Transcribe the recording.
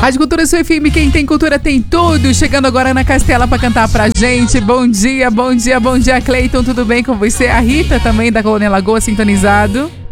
Rádio Cultura Sua FM, quem tem cultura tem tudo. Chegando agora na Castela pra cantar pra gente. Bom dia, bom dia, bom dia, Cleiton, tudo bem com você? A Rita também da Colônia Lagoa sintonizado.